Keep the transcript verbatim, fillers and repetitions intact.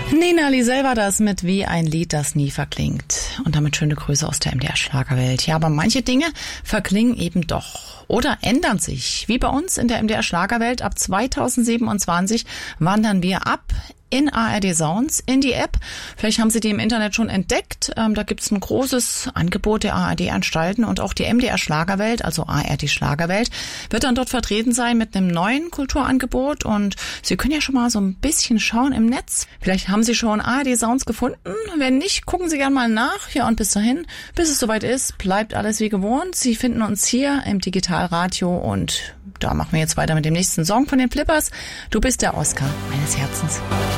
Nina Lisel war das mit Wie ein Lied, das nie verklingt. Und damit schöne Grüße aus der M D R-Schlagerwelt. Ja, aber manche Dinge verklingen eben doch oder ändern sich. Wie bei uns in der M D R-Schlagerwelt. Ab zweitausendsiebenundzwanzig wandern wir ab in A R D Sounds, in die App. Vielleicht haben Sie die im Internet schon entdeckt. Ähm, da gibt's ein großes Angebot der A R D-Anstalten und auch die M D R-Schlagerwelt, also A R D-Schlagerwelt, wird dann dort vertreten sein mit einem neuen Kulturangebot. Und Sie können ja schon mal so ein bisschen schauen im Netz. Vielleicht haben Sie schon A R D Sounds gefunden. Wenn nicht, gucken Sie gerne mal nach. Ja, und bis dahin, bis es soweit ist, bleibt alles wie gewohnt. Sie finden uns hier im Digitalradio und da machen wir jetzt weiter mit dem nächsten Song von den Flippers. Du bist der Oscar meines Herzens.